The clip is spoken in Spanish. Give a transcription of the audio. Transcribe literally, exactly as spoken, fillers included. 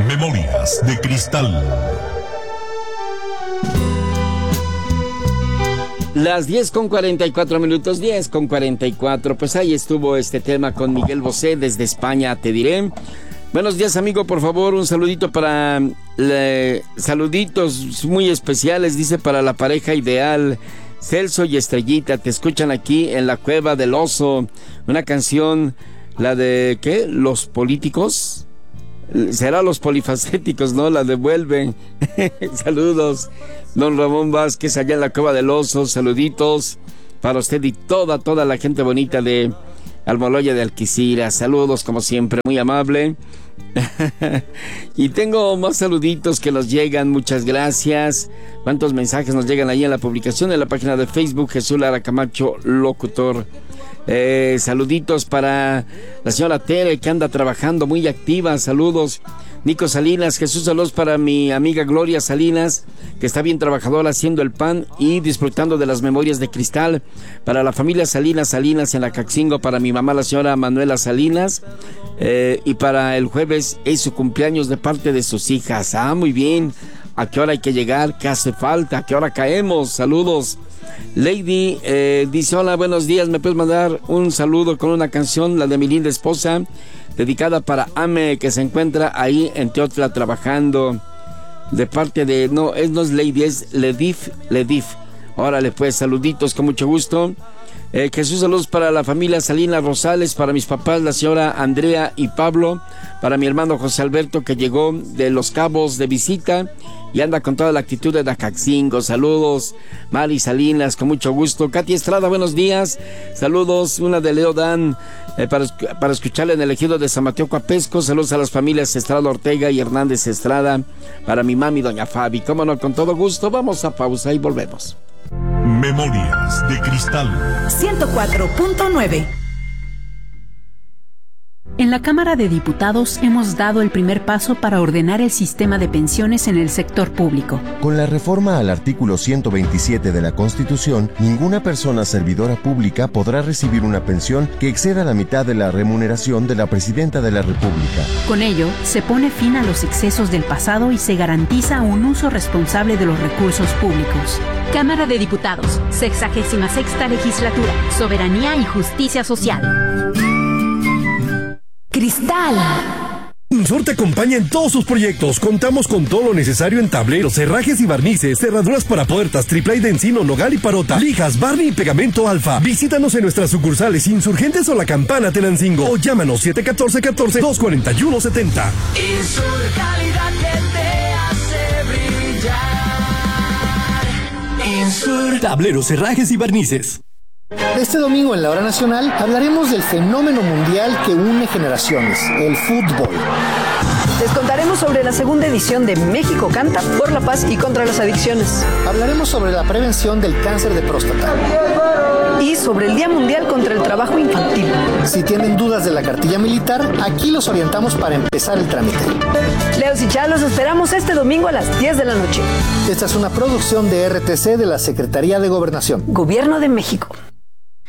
Memorias de Cristal. Las diez con cuarenta y cuatro minutos, diez con cuarenta y cuatro. Pues ahí estuvo este tema con Miguel Bosé desde España, te diré. Buenos días, amigo, por favor, un saludito para... Le, saluditos muy especiales, dice, para la pareja ideal, Celso y Estrellita. Te escuchan aquí en la Cueva del Oso. Una canción, la de... ¿qué? ¿Los políticos? Será Los Polifacéticos, ¿no? La devuelven. Saludos, don Ramón Vázquez, allá en la Cueva del Oso. Saluditos para usted y toda, toda la gente bonita de Almoloya de Alquiciras. Saludos, como siempre, muy amable. Y tengo más saluditos que nos llegan, muchas gracias. ¿Cuántos mensajes nos llegan ahí en la publicación en la página de Facebook? Jesús Lara Camacho, locutor. Eh, saluditos para la señora Tere, que anda trabajando muy activa. Saludos, Nico Salinas. Jesús, saludos para mi amiga Gloria Salinas, que está bien trabajadora haciendo el pan y disfrutando de las memorias de Cristal. Para la familia Salinas Salinas en la Caxingo, para mi mamá la señora Manuela Salinas. Eh, y para el jueves es su cumpleaños de parte de sus hijas. Ah, muy bien. ¿A qué hora hay que llegar? ¿Qué hace falta? ¿A qué hora caemos? Saludos. Lady eh, dice: hola, buenos días, ¿me puedes mandar un saludo con una canción, la de mi linda esposa, dedicada para Ame, que se encuentra ahí en Teotla trabajando, de parte de... No, es, no es Lady, es Ledif, Ledif. Órale, pues, saluditos, con mucho gusto. Eh, Jesús, saludos para la familia Salinas Rosales, para mis papás, la señora Andrea y Pablo, para mi hermano José Alberto, que llegó de Los Cabos de visita y anda con toda la actitud de Dacaxingo. Saludos, Mari Salinas, con mucho gusto. Katy Estrada, buenos días. Saludos, una de Leo Dan, eh, para, para escucharle en el ejido de San Mateo Coapesco. Saludos a las familias Estrada Ortega y Hernández Estrada, para mi mami, doña Fabi. Cómo no, con todo gusto. Vamos a pausa y volvemos. Memorias de Cristal. ciento cuatro punto nueve. En la Cámara de Diputados hemos dado el primer paso para ordenar el sistema de pensiones en el sector público. Con la reforma al artículo ciento veintisiete de la Constitución, ninguna persona servidora pública podrá recibir una pensión que exceda la mitad de la remuneración de la Presidenta de la República. Con ello, se pone fin a los excesos del pasado y se garantiza un uso responsable de los recursos públicos. Cámara de Diputados, sexagésima sexta legislatura, Soberanía y Justicia Social. Cristal. Unsur te acompaña en todos sus proyectos. Contamos con todo lo necesario en tableros, herrajes y barnices, cerraduras para puertas, triple de encino, nogal y parota, lijas, barni y pegamento alfa. Visítanos en nuestras sucursales Insurgentes o La Campana Tenancingo o llámanos siete uno cuatro, catorce, dos cuatro uno, setenta. Insur, calidad que te hace brillar. Insur. Tableros, herrajes y barnices. Este domingo en la Hora Nacional hablaremos del fenómeno mundial que une generaciones, el fútbol. Les contaremos sobre la segunda edición de México Canta por la paz y contra las adicciones. Hablaremos sobre la prevención del cáncer de próstata. Y sobre el Día Mundial contra el Trabajo Infantil. Si tienen dudas de la cartilla militar, aquí los orientamos para empezar el trámite. Leos y Chá, los esperamos este domingo a las diez de la noche. Esta es una producción de R T C de la Secretaría de Gobernación. Gobierno de México.